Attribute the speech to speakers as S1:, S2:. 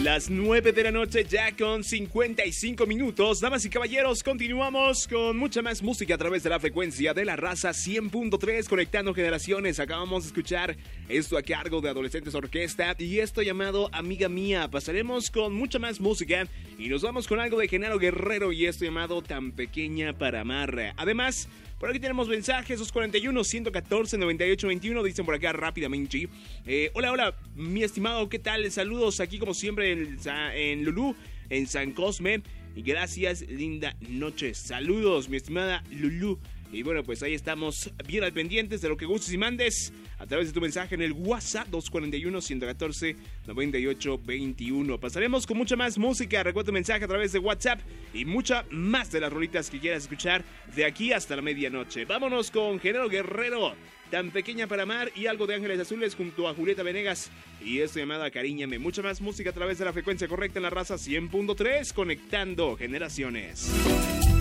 S1: Las 9 de la noche ya con 55 minutos. Damas y caballeros, continuamos con mucha más música a través de la frecuencia de la raza 100.3, conectando generaciones. Acabamos de escuchar esto a cargo de Adolescentes Orquesta y esto llamado Amiga Mía. Pasaremos con mucha más música y nos vamos con algo de Genaro Guerrero y esto llamado Tan Pequeña para Amar. Además, por aquí tenemos mensajes, 241-114-9821, dicen por acá rápidamente. Hola, mi estimado, ¿qué tal? Saludos aquí como siempre en Lulú, en San Cosme. Y gracias, linda noche. Saludos, mi estimada Lulú. Y bueno, pues ahí estamos bien al pendientes de lo que gustes y mandes a través de tu mensaje en el WhatsApp 241-114-9821. Pasaremos con mucha más música. Recuerda tu mensaje a través de WhatsApp y mucha más de las rolitas que quieras escuchar de aquí hasta la medianoche. Vámonos con Genaro Guerrero, Tan Pequeña para Amar, y algo de Ángeles Azules junto a Julieta Venegas y esto llamado Acariñame. Mucha más música a través de la frecuencia correcta en la raza 100.3, conectando generaciones.